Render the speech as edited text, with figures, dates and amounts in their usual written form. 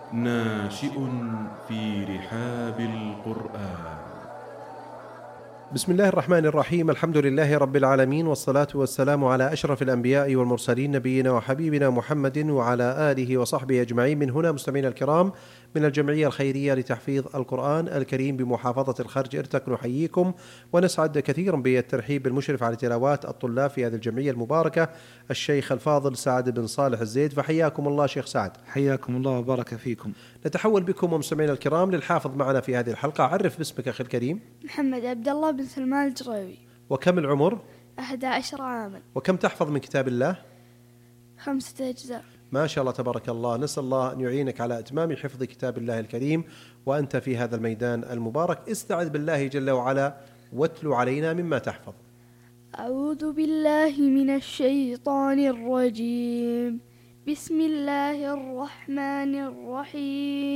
ناشئ في رحاب القرآن. بسم الله الرحمن الرحيم. الحمد لله رب العالمين، والصلاة والسلام على أشرف الأنبياء والمرسلين، نبينا وحبيبنا محمد وعلى آله وصحبه أجمعين. من هنا مستمعينا الكرام من الجمعية الخيرية لتحفيظ القرآن الكريم بمحافظة الخرج إرتك نحييكم ونسعد كثيرا بالترحيب بالمشرف على تلاوات الطلاب في هذه الجمعية المباركة الشيخ الفاضل سعد بن صالح الزيد. فحياكم الله شيخ سعد. حياكم الله وبارك فيكم. نتحول بكم ومستمعينا الكرام للحافظ معنا في هذه الحلقة. عرف باسمك أخي الكريم. محمد عبد الله بن سلمان الجريوي. وكم العمر؟ 11 عاما. وكم تحفظ من كتاب الله؟ 5 أجزاء. ما شاء الله تبارك الله. نسأل الله أن يعينك على إتمام حفظ كتاب الله الكريم وأنت في هذا الميدان المبارك. استعذ بالله جل وعلا واتلو علينا مما تحفظ. أعوذ بالله من الشيطان الرجيم. بسم الله الرحمن الرحيم.